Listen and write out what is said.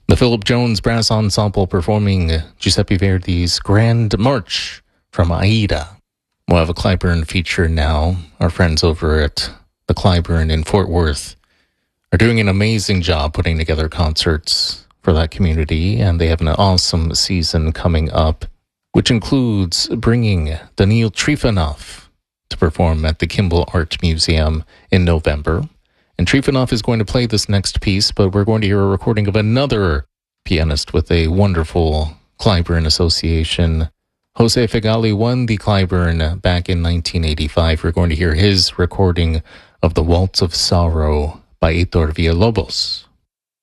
The Philip Jones Brass Ensemble performing Giuseppe Verdi's Grand March from Aida. We'll have a Clyburn feature now. Our friends over at the Clyburn in Fort Worth are doing an amazing job putting together concerts for that community, and they have an awesome season coming up, which includes bringing Daniil Trifonov to perform at the Kimball Art Museum in November. And Trifonov is going to play this next piece, but we're going to hear a recording of another pianist with a wonderful Clyburn association. Jose Figali won the Clyburn back in 1985. We're going to hear his recording of The Waltz of Sorrow by Heitor Villalobos.